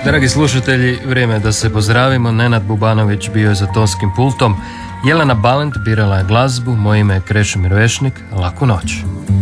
Dragi slušatelji, vrijeme je da se pozdravimo. Nenad Bubanović bio je za tonskim pultom. Jelena Balent birala je glazbu. Moje ime je Krešimir Vešnik. Laku noć.